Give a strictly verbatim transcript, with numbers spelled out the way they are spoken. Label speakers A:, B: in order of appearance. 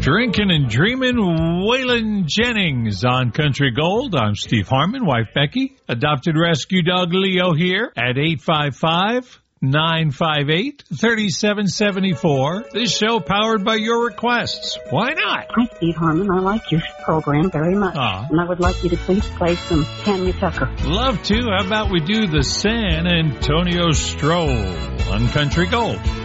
A: Drinking and dreaming, Waylon Jennings on Country Gold. I'm Steve Harmon, wife Becky. Adopted rescue dog Leo here at eight five five, nine five eight, three seven seven four. This show powered by your requests. Why not?
B: Hi, Steve Harmon. I like your program very much.
A: Aw.
B: And I would like you to please play some Tanya Tucker.
A: Love to. How about we do the San Antonio Stroll on Country Gold?